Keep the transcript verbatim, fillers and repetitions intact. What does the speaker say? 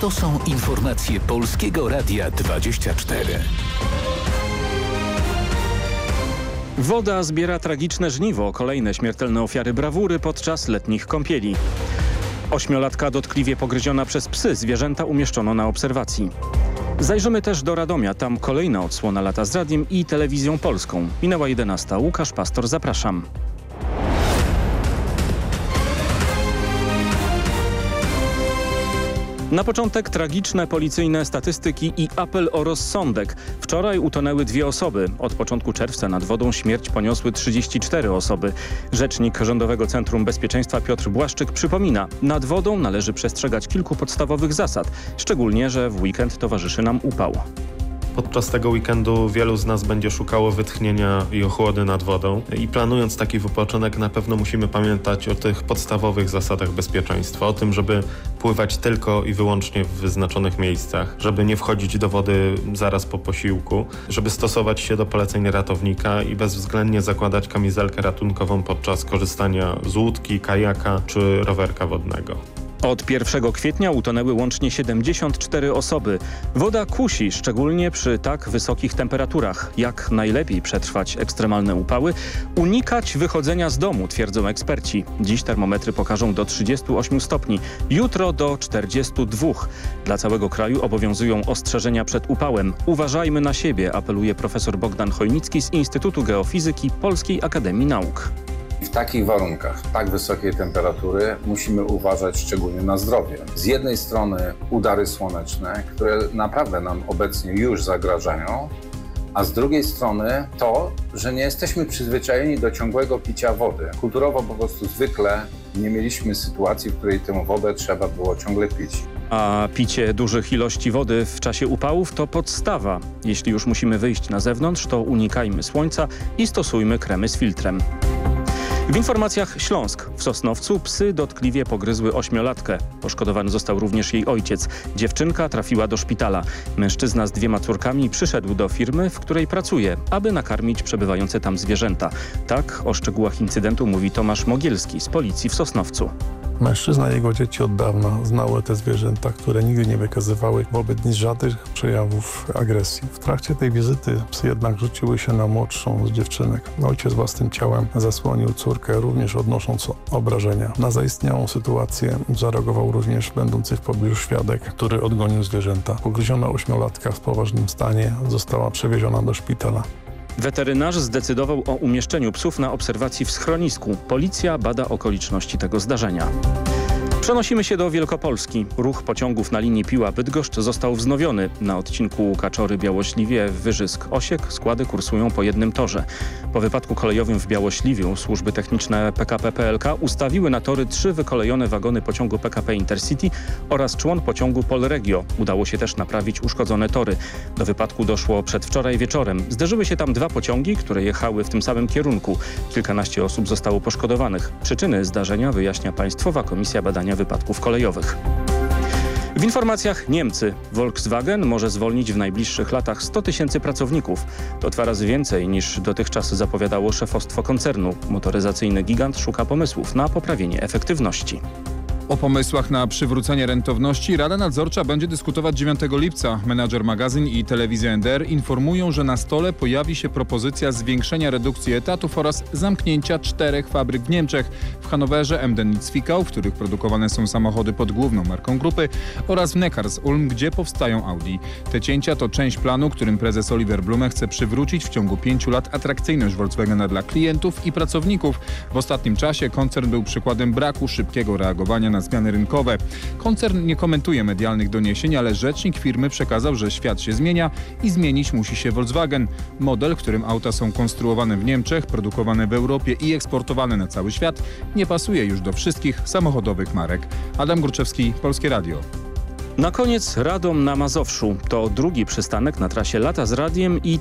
To są informacje Polskiego Radia dwadzieścia cztery. Woda zbiera tragiczne żniwo. Kolejne śmiertelne ofiary brawury podczas letnich kąpieli. Ośmiolatka dotkliwie pogryziona przez psy. Zwierzęta umieszczono na obserwacji. Zajrzymy też do Radomia. Tam kolejna odsłona lata z radiem i telewizją polską. Minęła jedenasta. Łukasz Pastor, zapraszam. Na początek tragiczne policyjne statystyki i apel o rozsądek. Wczoraj utonęły dwie osoby. Od początku czerwca nad wodą śmierć poniosły trzydzieści cztery osoby. Rzecznik Rządowego Centrum Bezpieczeństwa Piotr Błaszczyk przypomina, nad wodą należy przestrzegać kilku podstawowych zasad, szczególnie, że w weekend towarzyszy nam upał. Podczas tego weekendu wielu z nas będzie szukało wytchnienia i ochłody nad wodą i planując taki wypoczynek na pewno musimy pamiętać o tych podstawowych zasadach bezpieczeństwa, o tym, żeby pływać tylko i wyłącznie w wyznaczonych miejscach, żeby nie wchodzić do wody zaraz po posiłku, żeby stosować się do poleceń ratownika i bezwzględnie zakładać kamizelkę ratunkową podczas korzystania z łódki, kajaka czy rowerka wodnego. Od pierwszego kwietnia utonęły łącznie siedemdziesiąt cztery osoby. Woda kusi, szczególnie przy tak wysokich temperaturach. Jak najlepiej przetrwać ekstremalne upały? Unikać wychodzenia z domu, twierdzą eksperci. Dziś termometry pokażą do trzydziestu ośmiu stopni, jutro do czterdziestu dwóch. Dla całego kraju obowiązują ostrzeżenia przed upałem. Uważajmy na siebie, apeluje profesor Bogdan Chojnicki z Instytutu Geofizyki Polskiej Akademii Nauk. W takich warunkach, tak wysokiej temperatury musimy uważać szczególnie na zdrowie. Z jednej strony udary słoneczne, które naprawdę nam obecnie już zagrażają, a z drugiej strony to, że nie jesteśmy przyzwyczajeni do ciągłego picia wody. Kulturowo po prostu zwykle nie mieliśmy sytuacji, w której tę wodę trzeba było ciągle pić. A picie dużych ilości wody w czasie upałów to podstawa. Jeśli już musimy wyjść na zewnątrz, to unikajmy słońca i stosujmy kremy z filtrem. W informacjach Śląsk. W Sosnowcu psy dotkliwie pogryzły ośmiolatkę. Poszkodowany został również jej ojciec. Dziewczynka trafiła do szpitala. Mężczyzna z dwiema córkami przyszedł do firmy, w której pracuje, aby nakarmić przebywające tam zwierzęta. Tak o szczegółach incydentu mówi Tomasz Mogielski z policji w Sosnowcu. Mężczyzna i jego dzieci od dawna znały te zwierzęta, które nigdy nie wykazywały wobec nich żadnych przejawów agresji. W trakcie tej wizyty psy jednak rzuciły się na młodszą z dziewczynek. Ojciec własnym ciałem zasłonił córkę, również odnosząc obrażenia. Na zaistniałą sytuację zareagował również będący w pobliżu świadek, który odgonił zwierzęta. Pogryziona ośmiolatka w poważnym stanie została przewieziona do szpitala. Weterynarz zdecydował o umieszczeniu psów na obserwacji w schronisku. Policja bada okoliczności tego zdarzenia. Przenosimy się do Wielkopolski. Ruch pociągów na linii Piła-Bydgoszcz został wznowiony. Na odcinku Kaczory-Białośliwie-Wyżysk-Osiek składy kursują po jednym torze. Po wypadku kolejowym w Białośliwiu służby techniczne P K P P L K ustawiły na tory trzy wykolejone wagony pociągu P K P Intercity oraz człon pociągu Polregio. Udało się też naprawić uszkodzone tory. Do wypadku doszło przedwczoraj wieczorem. Zderzyły się tam dwa pociągi, które jechały w tym samym kierunku. Kilkanaście osób zostało poszkodowanych. Przyczyny zdarzenia wyjaśnia Państwowa Komisja Badania Wypadków Kolejowych. W informacjach Niemcy. Volkswagen może zwolnić w najbliższych latach sto tysięcy pracowników. To dwa razy więcej niż dotychczas zapowiadało szefostwo koncernu. Motoryzacyjny gigant szuka pomysłów na poprawienie efektywności. O pomysłach na przywrócenie rentowności Rada Nadzorcza będzie dyskutować dziewiątego lipca. Menadżer Magazyn i Telewizja N D R informują, że na stole pojawi się propozycja zwiększenia redukcji etatów oraz zamknięcia czterech fabryk w Niemczech. W Hanowerze, Emden-Zwickau, w których produkowane są samochody pod główną marką grupy, oraz w Neckars-Ulm, gdzie powstają Audi. Te cięcia to część planu, którym prezes Oliver Blume chce przywrócić w ciągu pięciu lat atrakcyjność Volkswagena dla klientów i pracowników. W ostatnim czasie koncern był przykładem braku szybkiego reagowania na zmiany rynkowe. Koncern nie komentuje medialnych doniesień, ale rzecznik firmy przekazał, że świat się zmienia i zmienić musi się Volkswagen. Model, którym auta są konstruowane w Niemczech, produkowane w Europie i eksportowane na cały świat, nie pasuje już do wszystkich samochodowych marek. Adam Górczewski, Polskie Radio. Na koniec Radom na Mazowszu. To drugi przystanek na trasie Lata z Radiem i